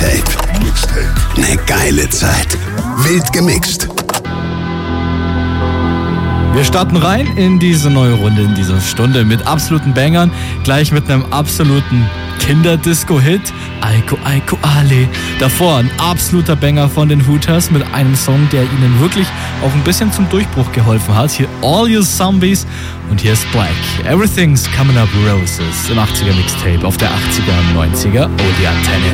Mixtape. Eine geile Zeit. Wild gemixt. Wir starten rein in diese neue Runde, in dieser Stunde mit absoluten Bangern, gleich mit einem absoluten Kinderdisco-Hit, Aiko Aiko Ale. Davor ein absoluter Banger von den Hooters mit einem Song, der ihnen wirklich auch ein bisschen zum Durchbruch geholfen hat. Hier All You Zombies und hier ist Black. Everything's Coming Up Roses im 80er Mixtape auf der 80er und 90er Oldie Antenne.